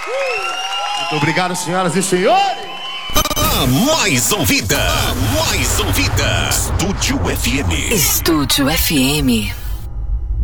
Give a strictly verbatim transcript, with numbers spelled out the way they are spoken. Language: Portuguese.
Muito obrigado, senhoras e senhores. A mais ouvida, a mais ouvida. Estúdio F M. Estúdio F M.